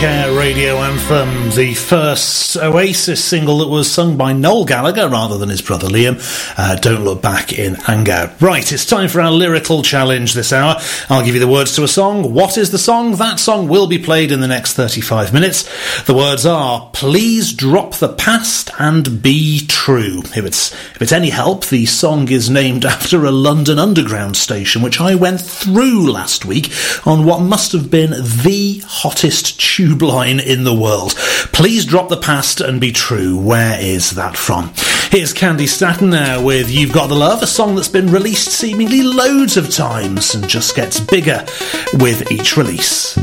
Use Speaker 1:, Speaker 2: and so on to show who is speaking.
Speaker 1: Radio anthem, the first Oasis single that was sung by Noel Gallagher rather than his brother Liam. Don't Look Back in Anger. Right, it's time for our lyrical challenge this hour. I'll give you the words to a song. What is the song? That song will be played in the next 35 minutes. The words are, please drop the past and be true. If it's any help, the song is named after a London Underground station, which I went through last week on what must have been the hottest tube line in the world. Please drop the past and be true. Where is that from? Here's Candy Staton now with You've Got the Love, a song that's been released seemingly loads of times and just gets bigger with each release.